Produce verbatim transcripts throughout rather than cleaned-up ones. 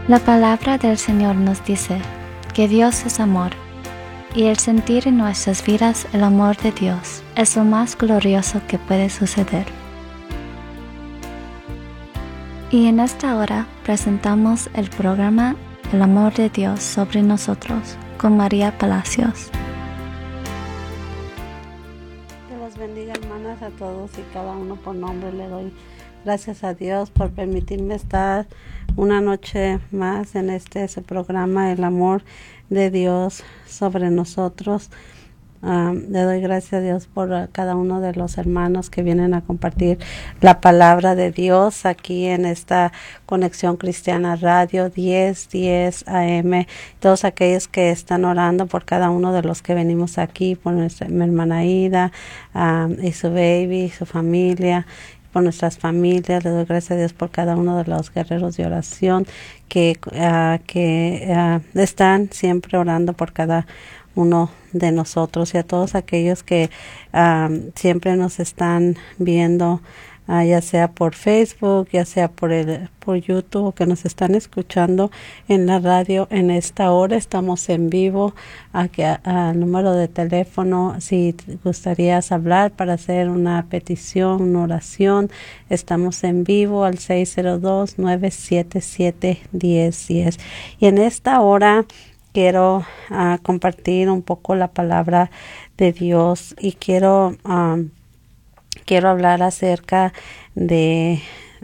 La palabra del Señor nos dice que Dios es amor, y el sentir en nuestras vidas el amor de Dios es lo más glorioso que puede suceder. Y en esta hora presentamos el programa El amor de Dios sobre nosotros con María Palacios. Que los bendiga, hermanas, a todos y cada uno por nombre. Le doy gracias a Dios por permitirme estar una noche más en este su programa, El amor de Dios sobre nosotros. Um, le doy gracias a Dios por uh, cada uno de los hermanos que vienen a compartir la palabra de Dios aquí en esta Conexión Cristiana Radio diez diez A M. Todos aquellos que están orando por cada uno de los que venimos aquí, por nuestra mi hermana Ida um, y su baby, su familia, por nuestras familias. Le doy gracias a Dios por cada uno de los guerreros de oración que, uh, que uh, están siempre orando por cada uno de nosotros, y a todos aquellos que um, siempre nos están viendo, uh, ya sea por Facebook, ya sea por el por YouTube, o que nos están escuchando en la radio. En esta hora estamos en vivo. Aquí al número de teléfono, si te gustarías hablar para hacer una petición, una oración, estamos en vivo al seis cero dos, nueve siete siete, uno cero uno cero. Y en esta hora quiero uh, compartir un poco la palabra de Dios, y quiero um, quiero hablar acerca de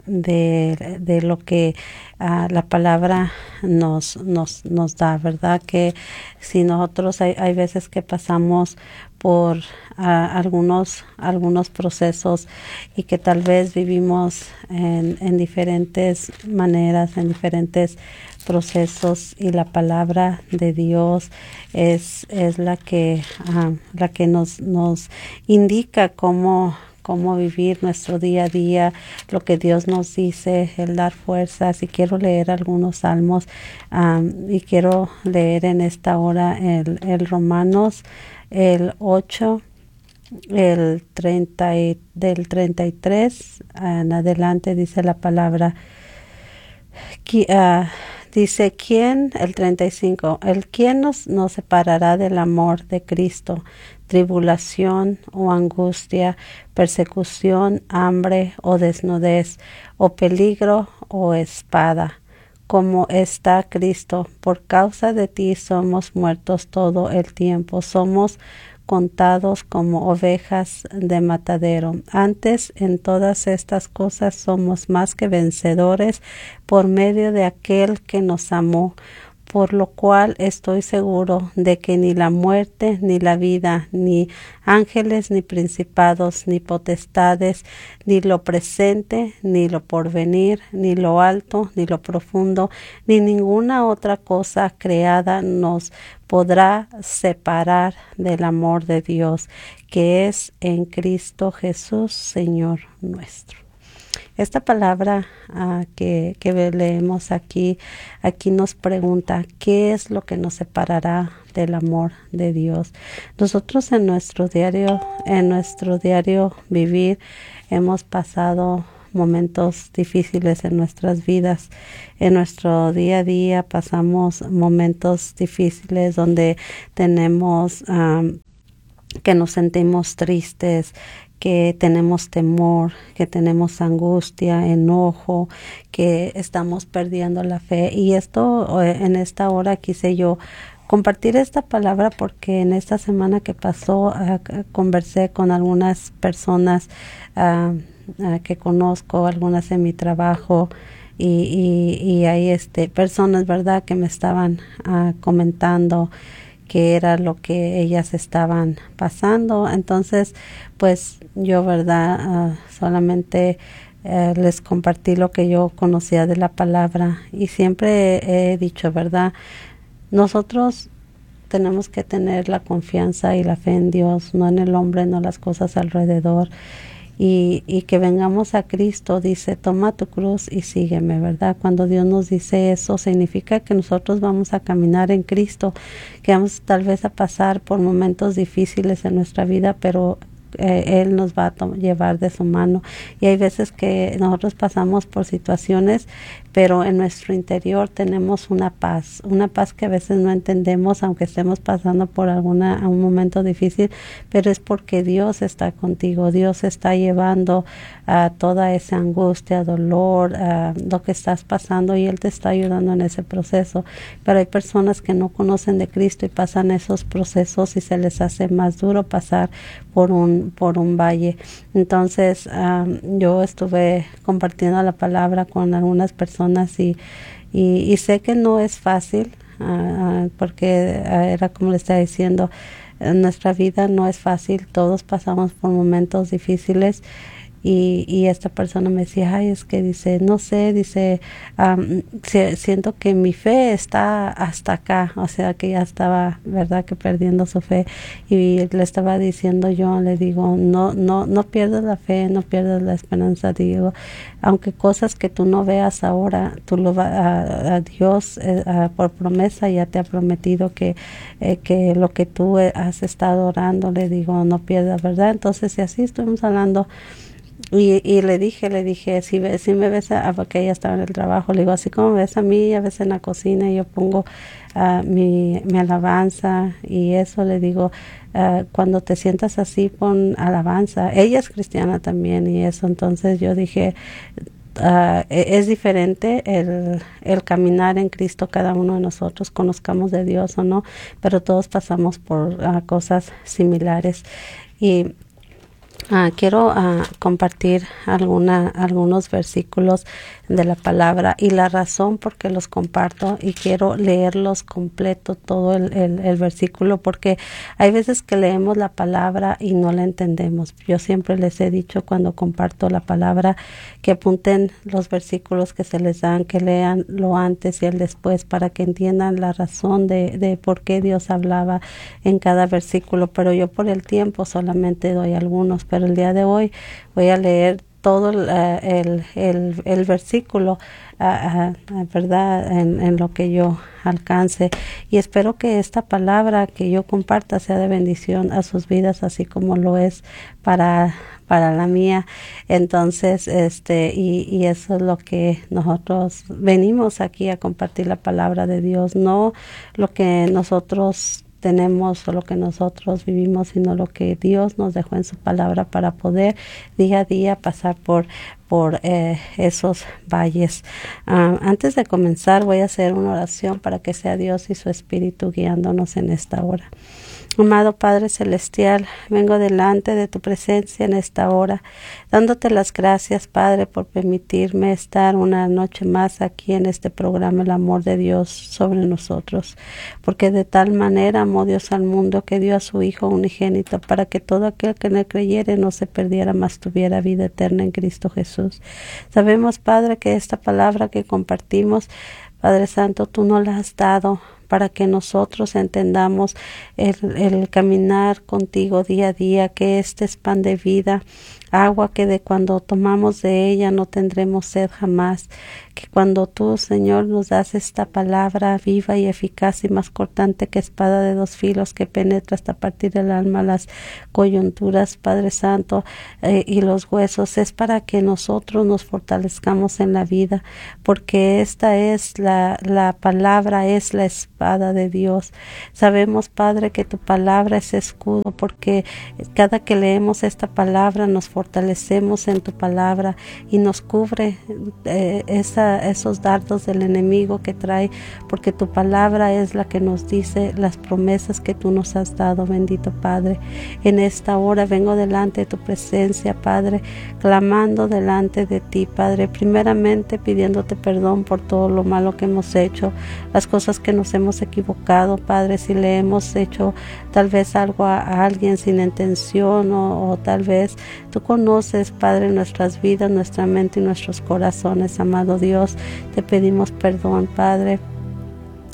de, de lo que uh, la palabra nos nos nos da, ¿verdad? Que si nosotros hay, hay veces que pasamos por uh, algunos algunos procesos, y que tal vez vivimos en, en diferentes maneras, en diferentes procesos, y la palabra de Dios es es la que uh, la que nos nos indica cómo cómo vivir nuestro día a día, lo que Dios nos dice, el dar fuerzas. Y quiero leer algunos salmos, um, y quiero leer en esta hora el, el Romanos, el ocho, el treinta y, del treinta y tres en adelante. Dice la palabra, que, uh, dice, ¿quién? El treinta y cinco, el quién nos, nos separará del amor de Cristo, tribulación o angustia, persecución, hambre o desnudez, o peligro o espada. Como está Cristo, por causa de ti somos muertos todo el tiempo, somos contados como ovejas de matadero. Antes, en todas estas cosas somos más que vencedores por medio de aquel que nos amó, por lo cual estoy seguro de que ni la muerte, ni la vida, ni ángeles, ni principados, ni potestades, ni lo presente, ni lo porvenir, ni lo alto, ni lo profundo, ni ninguna otra cosa creada nos podrá separar del amor de Dios, que es en Cristo Jesús, Señor nuestro. Esta palabra uh, que, que leemos aquí, aquí nos pregunta, ¿qué es lo que nos separará del amor de Dios? Nosotros en nuestro diario, en nuestro diario vivir, hemos pasado momentos difíciles en nuestras vidas. En nuestro día a día pasamos momentos difíciles donde tenemos um, que nos sentimos tristes, que tenemos temor, que tenemos angustia, enojo, que estamos perdiendo la fe. Y esto, en esta hora quise yo compartir esta palabra porque en esta semana que pasó uh, conversé con algunas personas uh, uh, que conozco, algunas en mi trabajo, y, y, y hay este, personas, ¿verdad?, que me estaban uh, comentando que era lo que ellas estaban pasando. Entonces, pues yo, verdad, uh, solamente uh, les compartí lo que yo conocía de la palabra, y siempre he, he dicho, verdad, nosotros tenemos que tener la confianza y la fe en Dios, no en el hombre, no las cosas alrededor. Y, y que vengamos a Cristo, dice, toma tu cruz y sígueme, ¿verdad? Cuando Dios nos dice eso, significa que nosotros vamos a caminar en Cristo, que vamos tal vez a pasar por momentos difíciles en nuestra vida, pero eh, Él nos va a llevar de su mano. Y hay veces que nosotros pasamos por situaciones, pero en nuestro interior tenemos una paz, una paz que a veces no entendemos, aunque estemos pasando por alguna un momento difícil, pero es porque Dios está contigo, Dios está llevando a uh, toda esa angustia, dolor, uh, lo que estás pasando, y Él te está ayudando en ese proceso. Pero hay personas que no conocen de Cristo y pasan esos procesos y se les hace más duro pasar por un por un valle. Entonces um, yo estuve compartiendo la palabra con algunas personas y, y, y sé que no es fácil, uh, porque uh, era como le estaba diciendo, nuestra vida no es fácil, todos pasamos por momentos difíciles. Y, y esta persona me decía, ay, es que dice, no sé, dice, um, si, siento que mi fe está hasta acá, o sea que ya estaba, verdad, que perdiendo su fe. Y le estaba diciendo yo, le digo, no, no, no pierdas la fe, no pierdas la esperanza, digo, aunque cosas que tú no veas ahora, tú lo va, a, a Dios eh, a, por promesa ya te ha prometido que, eh, que lo que tú has estado orando, le digo, no pierdas, ¿verdad? Entonces, si así estuvimos hablando. Y, y le dije, le dije, si, ve, si me ves, a, porque ella estaba en el trabajo, le digo, así como ves a mí, a veces en la cocina yo pongo uh, mi, mi alabanza y eso, le digo, uh, cuando te sientas así, pon alabanza. Ella es cristiana también y eso, entonces yo dije, uh, es diferente el, el caminar en Cristo, cada uno de nosotros, conozcamos de Dios o no, pero todos pasamos por uh, cosas similares. Y Uh, quiero uh, compartir alguna, algunos versículos de la palabra y la razón por qué los comparto, y quiero leerlos completo todo el, el, el versículo, porque hay veces que leemos la palabra y no la entendemos. Yo siempre les he dicho cuando comparto la palabra que apunten los versículos que se les dan, que lean lo antes y el después para que entiendan la razón de, de por qué Dios hablaba en cada versículo, pero yo por el tiempo solamente doy algunos, pero el día de hoy voy a leer todo el, uh, el, el, el versículo, uh, uh, verdad, en, en lo que yo alcance, y espero que esta palabra que yo comparta sea de bendición a sus vidas, así como lo es para para la mía. Entonces, este, y, y eso es lo que nosotros venimos aquí a compartir, la palabra de Dios, no lo que nosotros tenemos o lo que nosotros vivimos, sino lo que Dios nos dejó en su palabra para poder día a día pasar por por eh, esos valles. Uh, antes de comenzar voy a hacer una oración para que sea Dios y su Espíritu guiándonos en esta hora. Amado Padre Celestial, vengo delante de tu presencia en esta hora, dándote las gracias, Padre, por permitirme estar una noche más aquí en este programa, El Amor de Dios sobre nosotros, porque de tal manera amó Dios al mundo que dio a su Hijo unigénito, para que todo aquel que en él creyere no se perdiera, mas tuviera vida eterna en Cristo Jesús. Sabemos, Padre, que esta palabra que compartimos, Padre Santo, tú nos la has dado para que nosotros entendamos el, el caminar contigo día a día, que este es pan de vida, agua que de cuando tomamos de ella no tendremos sed jamás, que cuando tú, Señor, nos das esta palabra viva y eficaz y más cortante que espada de dos filos, que penetra hasta partir el alma, las coyunturas, Padre Santo, eh, y los huesos, es para que nosotros nos fortalezcamos en la vida, porque esta es la, la palabra, es la espada de Dios. Sabemos, Padre, que tu palabra es escudo, porque cada que leemos esta palabra nos fortalecemos en tu palabra y nos cubre eh, esa esos dardos del enemigo que trae, porque tu palabra es la que nos dice las promesas que tú nos has dado, bendito Padre. En esta hora vengo delante de tu presencia, Padre, clamando delante de ti, Padre, primeramente pidiéndote perdón por todo lo malo que hemos hecho, las cosas que nos hemos equivocado, Padre, si le hemos hecho tal vez algo a, a alguien sin intención o, o tal vez tú conoces, Padre, nuestras vidas, nuestra mente y nuestros corazones, amado Dios. Dios, te pedimos perdón, Padre.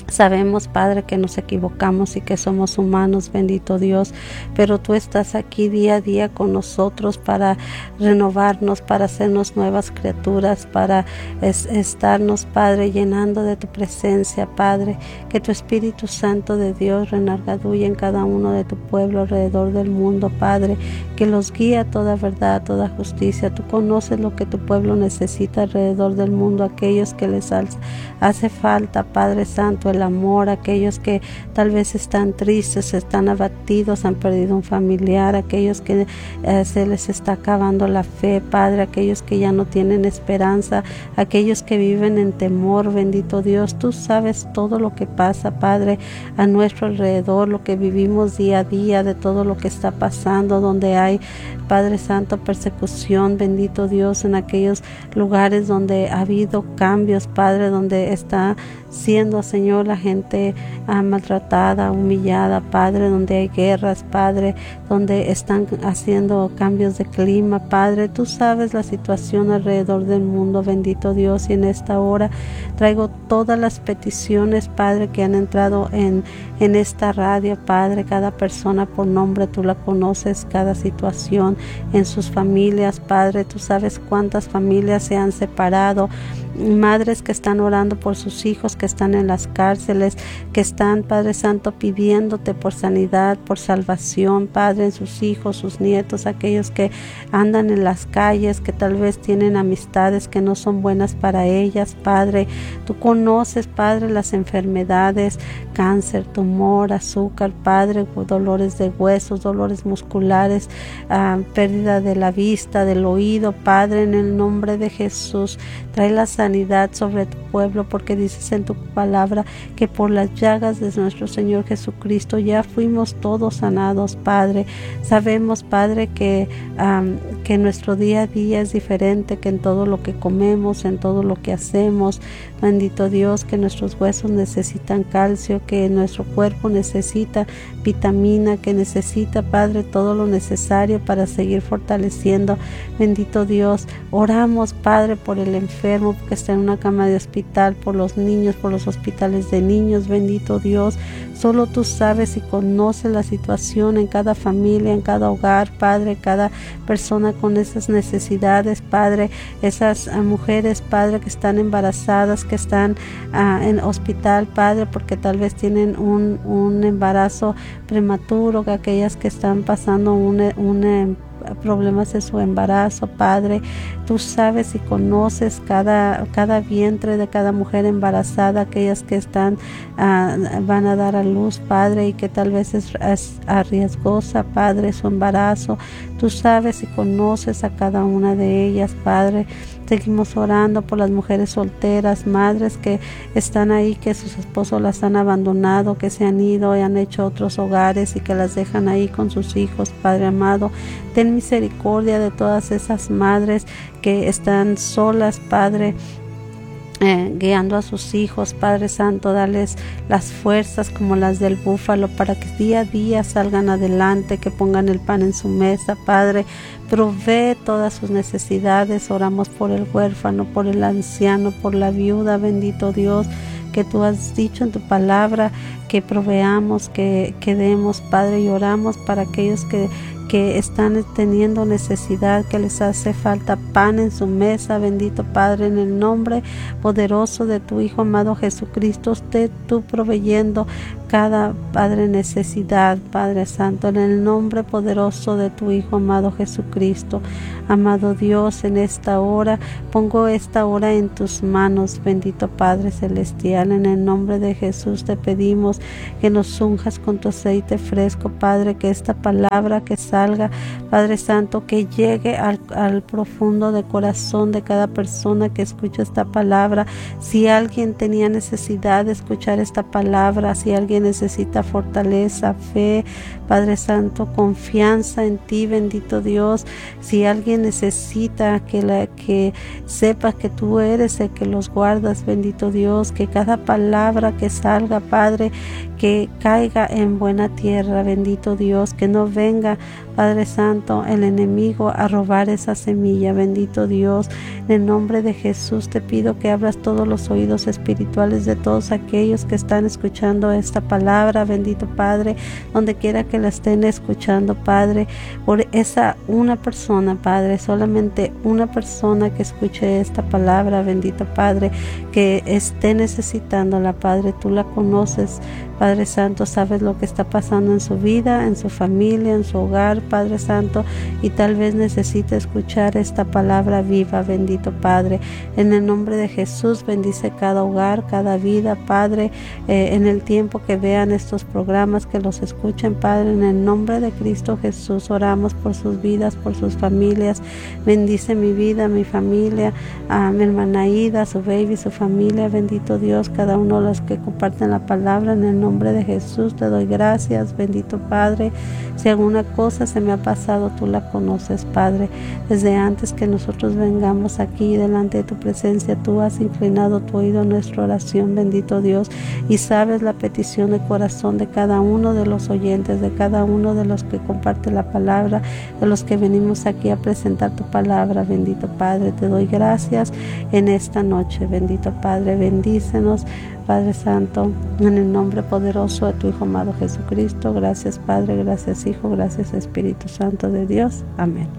Sabemos, Padre, que nos equivocamos y que somos humanos, bendito Dios, pero tú estás aquí día a día con nosotros para renovarnos, para hacernos nuevas criaturas, para es, estarnos, Padre, llenando de tu presencia, Padre. Que tu Espíritu Santo de Dios renargaduye en cada uno de tu pueblo alrededor del mundo, Padre, que los guíe a toda verdad, a toda justicia. Tú conoces lo que tu pueblo necesita alrededor del mundo, aquellos que les hace falta, Padre Santo, el amor, aquellos que tal vez están tristes, están abatidos, han perdido un familiar, aquellos que eh, se les está acabando la fe, Padre, aquellos que ya no tienen esperanza, aquellos que viven en temor, bendito Dios. Tú sabes todo lo que pasa, Padre, a nuestro alrededor, lo que vivimos día a día, de todo lo que está pasando, donde hay, Padre Santo, persecución, bendito Dios, en aquellos lugares donde ha habido cambios, Padre, donde está siendo, Señor, la gente ah, maltratada, humillada, Padre, donde hay guerras, Padre, donde están haciendo cambios de clima, Padre. Tú sabes la situación alrededor del mundo, bendito Dios, y en esta hora traigo todas las peticiones, Padre, que han entrado en, en esta radio, Padre. Cada persona por nombre tú la conoces, cada situación en sus familias, Padre. Tú sabes cuántas familias se han separado, madres que están orando por sus hijos que están en las cárceles, que están, Padre Santo, pidiéndote por sanidad, por salvación, Padre, en sus hijos, sus nietos, aquellos que andan en las calles, que tal vez tienen amistades que no son buenas para ellas, Padre. Tú conoces, Padre, las enfermedades, cáncer, tumor, azúcar, Padre, dolores de huesos, dolores musculares, uh, pérdida de la vista, del oído, Padre, en el nombre de Jesús, trae la sanidad sobre tu pueblo, porque dices en tu palabra que por las llagas de nuestro Señor Jesucristo ya fuimos todos sanados, Padre. Sabemos, Padre, que, um, que nuestro día a día es diferente, que en todo lo que comemos, en todo lo que hacemos, bendito Dios, que nuestros huesos necesitan calcio, que nuestro cuerpo necesita vitamina, que necesita, Padre, todo lo necesario para seguir fortaleciendo, bendito Dios. Oramos, Padre, por el enfermo que está en una cama de hospital, por los niños, por los hospitales de niños, bendito Dios. Solo tú sabes y conoces la situación en cada familia, en cada hogar, Padre, cada persona con esas necesidades, Padre, esas uh, mujeres, Padre, que están embarazadas, que están uh, en hospital, Padre, porque tal vez tienen un, un embarazo prematuro, que aquellas que están pasando un, un problemas de su embarazo, Padre. Tú sabes y conoces cada, cada vientre de cada mujer embarazada, aquellas que están uh, van a dar a luz, Padre, y que tal vez es, es arriesgosa, Padre, su embarazo. Tú sabes y conoces a cada una de ellas, Padre. Seguimos orando por las mujeres solteras, madres que están ahí, que sus esposos las han abandonado, que se han ido y han hecho otros hogares y que las dejan ahí con sus hijos, Padre amado. Ten misericordia de todas esas madres que están solas, Padre, Eh, guiando a sus hijos, Padre Santo. Darles las fuerzas como las del búfalo para que día a día salgan adelante, que pongan el pan en su mesa, Padre. Provee todas sus necesidades. Oramos por el huérfano, por el anciano, por la viuda, bendito Dios, que tú has dicho en tu palabra que proveamos, que, que demos, Padre, y oramos para aquellos que que están teniendo necesidad, que les hace falta pan en su mesa, bendito Padre, en el nombre poderoso de tu Hijo amado Jesucristo, esté tú proveyendo cada, Padre, necesidad, Padre Santo, en el nombre poderoso de tu Hijo amado Jesucristo. Amado Dios, en esta hora, pongo esta hora en tus manos, bendito Padre Celestial, en el nombre de Jesús te pedimos que nos unjas con tu aceite fresco, Padre, que esta palabra que salga, Padre Santo, que llegue al, al profundo de corazón de cada persona que escucha esta palabra. Si alguien tenía necesidad de escuchar esta palabra, si alguien necesita fortaleza, fe, Padre Santo, confianza en ti, bendito Dios, si alguien necesita que, la, que sepa que tú eres el que los guardas, bendito Dios, que cada palabra que salga, Padre, que caiga en buena tierra, bendito Dios, que no venga, Padre Santo, el enemigo a robar esa semilla. Bendito Dios, en el nombre de Jesús te pido que abras todos los oídos espirituales de todos aquellos que están escuchando esta palabra. Bendito Padre, donde quiera que la estén escuchando, Padre, por esa una persona, Padre, solamente una persona que escuche esta palabra, bendito Padre, que esté necesitándola, Padre, tú la conoces, Padre Santo, sabes lo que está pasando en su vida, en su familia, en su hogar, Padre Santo, y tal vez necesite escuchar esta palabra viva, bendito Padre. En el nombre de Jesús, bendice cada hogar, cada vida, Padre, eh, en el tiempo que vean estos programas, que los escuchen, Padre, en el nombre de Cristo Jesús, oramos por sus vidas, por sus familias. Bendice mi vida, mi familia, a mi hermana Ida, su baby, su familia, bendito Dios, cada uno de los que comparten la palabra, en el nombre de Jesús te doy gracias, bendito Padre. Si alguna cosa se me ha pasado, tú la conoces, Padre. Desde antes que nosotros vengamos aquí delante de tu presencia, tú has inclinado tu oído a nuestra oración, bendito Dios, y sabes la petición de corazón de cada uno de los oyentes, de cada uno de los que comparte la palabra, de los que venimos aquí a presentar tu palabra, bendito Padre. Te doy gracias en esta noche, bendito Padre. Bendícenos, Padre Santo, en el nombre poderoso de tu Hijo amado Jesucristo. Gracias, Padre, gracias, Hijo, gracias, Espíritu Santo de Dios. Amén.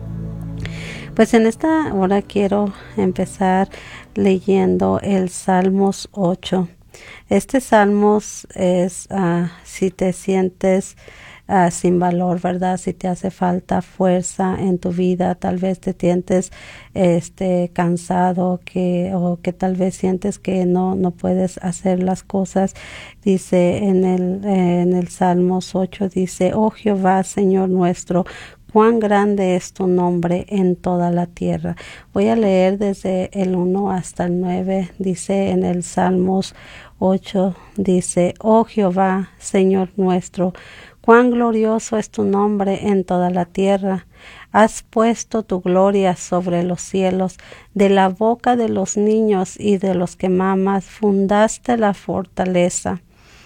Pues en esta hora quiero empezar leyendo el Salmos ocho. Este Salmos es, uh, si te sientes Uh, sin valor, ¿verdad? Si te hace falta fuerza en tu vida, tal vez te sientes este, cansado que, o que tal vez sientes que no, no puedes hacer las cosas. Dice en el, eh, en el Salmos ocho, dice: Oh Jehová, Señor nuestro, cuán grande es tu nombre en toda la tierra. Voy a leer desde el uno hasta el nueve. Dice en el Salmos ocho, dice: Oh Jehová, Señor nuestro, cuán glorioso es tu nombre en toda la tierra. Has puesto tu gloria sobre los cielos. De la boca de los niños y de los que mamas fundaste la fortaleza.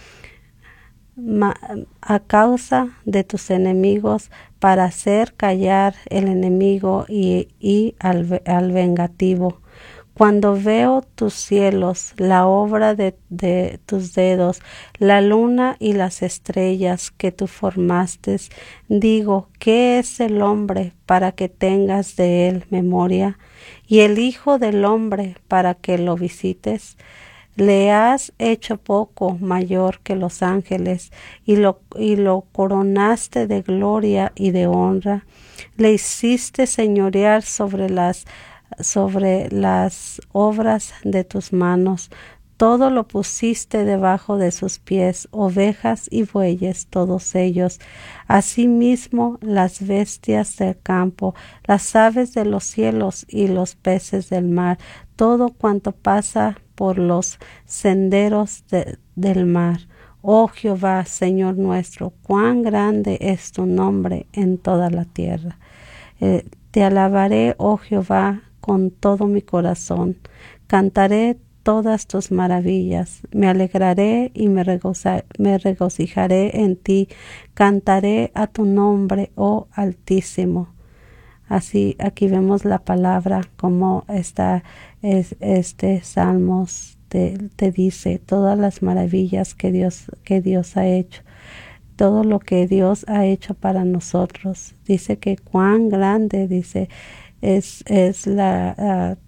Ma, a causa de tus enemigos, para hacer callar el enemigo y, y al, al vengativo. Cuando veo tus cielos, la obra de, de tus dedos, la luna y las estrellas que tú formaste, digo, ¿qué es el hombre para que tengas de él memoria? Y el hijo del hombre para que lo visites. Le has hecho poco mayor que los ángeles y lo, y lo coronaste de gloria y de honra. Le hiciste señorear sobre las sobre las obras de tus manos. Todo lo pusiste debajo de sus pies, ovejas y bueyes, todos ellos. Asimismo, las bestias del campo, las aves de los cielos y los peces del mar, todo cuanto pasa por los senderos de, del mar. Oh Jehová, Señor nuestro, cuán grande es tu nombre en toda la tierra. Eh, te alabaré, oh Jehová, con todo mi corazón. Cantaré todas tus maravillas. Me alegraré y me, regoza, me regocijaré en ti. Cantaré a tu nombre, oh Altísimo. Así, aquí vemos la palabra, como está es, este Salmos te, te dice todas las maravillas que Dios, que Dios ha hecho. Todo lo que Dios ha hecho para nosotros. Dice que cuán grande, dice, es, es la,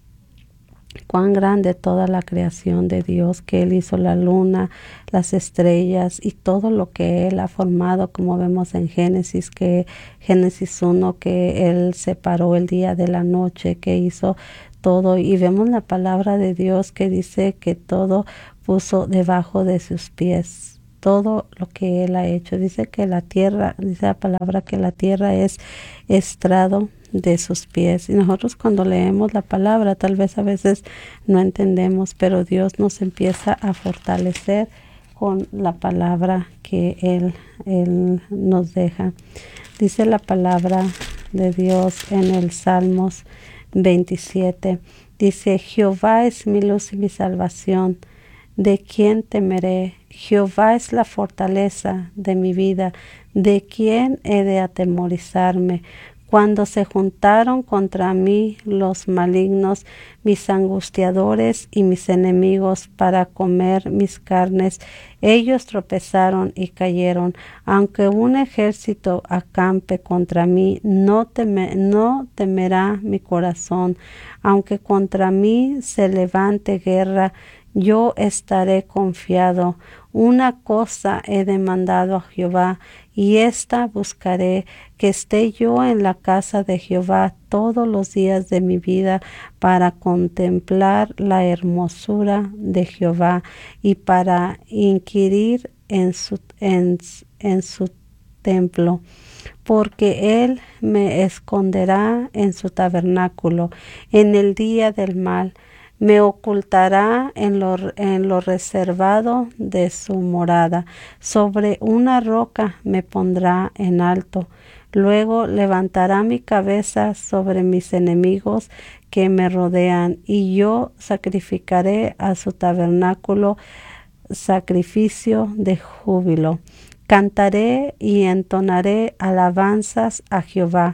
uh, cuán grande toda la creación de Dios, que Él hizo la luna, las estrellas y todo lo que Él ha formado, como vemos en Génesis, que Génesis uno, que Él separó el día de la noche, que hizo todo, y vemos la palabra de Dios que dice que todo puso debajo de sus pies. Todo lo que Él ha hecho. Dice que la tierra, dice la palabra que la tierra es estrado de sus pies. Y nosotros cuando leemos la palabra, tal vez a veces no entendemos, pero Dios nos empieza a fortalecer con la palabra que Él, Él nos deja. Dice la palabra de Dios en el Salmos veintisiete. Dice: Jehová es mi luz y mi salvación. ¿de quién temeré? Jehová es la fortaleza de mi vida. ¿De quién he de atemorizarme? Cuando se juntaron contra mí los malignos, mis angustiadores y mis enemigos para comer mis carnes, ellos tropezaron y cayeron. Aunque un ejército acampe contra mí, no, teme, no temerá mi corazón. Aunque contra mí se levante guerra, yo estaré confiado. Una cosa he demandado a Jehová, y esta buscaré, que esté yo en la casa de Jehová todos los días de mi vida, para contemplar la hermosura de Jehová y para inquirir en su, en, en su templo. Porque él me esconderá en su tabernáculo en el día del mal. Me ocultará en lo, en lo reservado de su morada. Sobre una roca me pondrá en alto. Luego levantará mi cabeza sobre mis enemigos que me rodean, y yo sacrificaré a su tabernáculo sacrificio de júbilo. Cantaré y entonaré alabanzas a Jehová.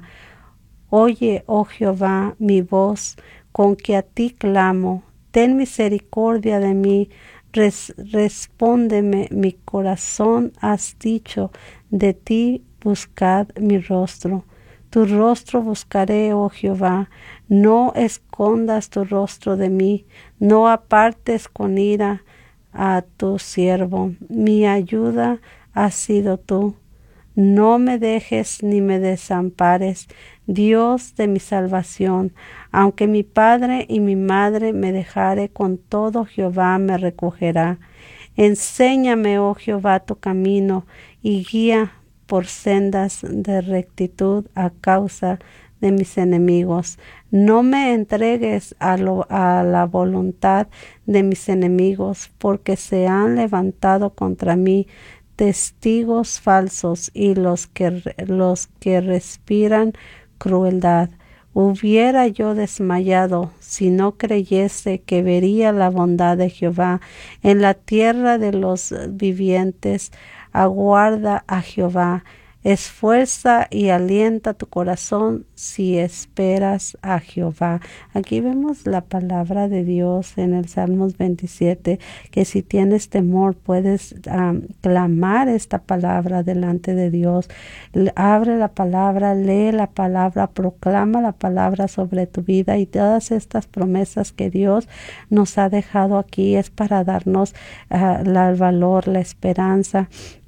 Oye, oh Jehová, mi voz, con que a ti clamo. Ten misericordia de mí, res, respóndeme, mi corazón has dicho, de ti buscad mi rostro. Tu rostro buscaré, oh Jehová, no escondas tu rostro de mí, no apartes con ira a tu siervo. Mi ayuda has sido tú. No me dejes ni me desampares, Dios de mi salvación. Aunque mi padre y mi madre me dejare, con todo Jehová me recogerá. Enséñame, oh Jehová, tu camino, y guía por sendas de rectitud a causa de mis enemigos. No me entregues a, lo, a la voluntad de mis enemigos, porque se han levantado contra mí testigos falsos y los que, los que respiran crueldad. Hubiera yo desmayado si no creyese que vería la bondad de Jehová en la tierra de los vivientes. Aguarda a Jehová, esfuerza y alienta tu corazón si esperas a Jehová. Aquí vemos la palabra de Dios en el Salmos veintisiete, que si tienes temor puedes um, clamar esta palabra delante de Dios. Abre la palabra, lee la palabra, proclama la palabra sobre tu vida, y todas estas promesas que Dios nos ha dejado aquí es para darnos uh, la, el valor, la esperanza.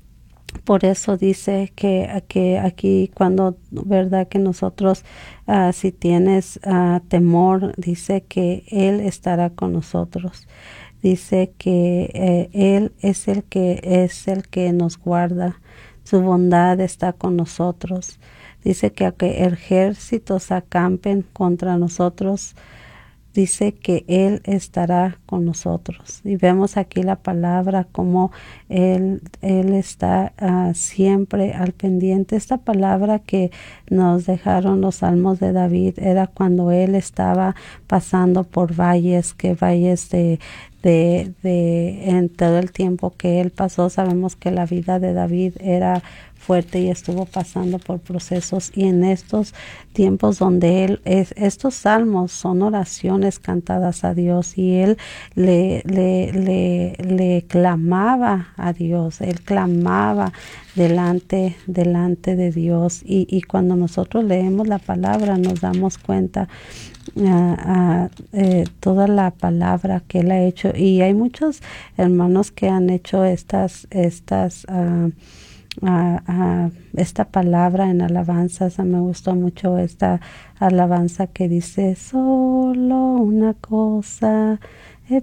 Por eso dice que, que aquí cuando, verdad, que nosotros, uh, si tienes uh, temor, dice que Él estará con nosotros. Dice que eh, Él es el que es el que nos guarda. Su bondad está con nosotros. Dice que aunque ejércitos acampen contra nosotros, dice que Él estará con nosotros. Y vemos aquí la palabra como Él, él está uh, siempre al pendiente. Esta palabra que nos dejaron los salmos de David era cuando Él estaba pasando por valles, que valles de, de, de, en todo el tiempo que Él pasó. Sabemos que la vida de David era fuerte y estuvo pasando por procesos, y en estos tiempos donde él es, estos salmos son oraciones cantadas a Dios, y él le, le, le, le clamaba a Dios, él clamaba delante, delante de Dios, y, y cuando nosotros leemos la palabra nos damos cuenta Uh, uh, eh, toda la palabra que él ha hecho, y hay muchos hermanos que han hecho estas, estas uh, Uh, uh, esta palabra en alabanzas. Me gustó mucho esta alabanza que dice: solo una cosa he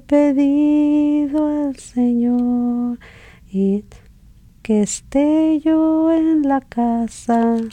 pedido al Señor, y que esté yo en la casa